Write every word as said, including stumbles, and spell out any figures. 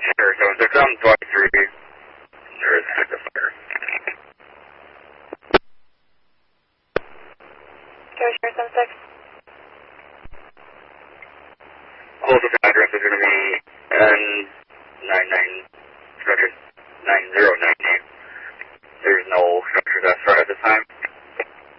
Sure, seven six seven twenty-three. There is an active fire. Sure, sure, seven six. Closest address is going to be N ninety-nine, structure nine zero nine eight. There's no structures at front at this time.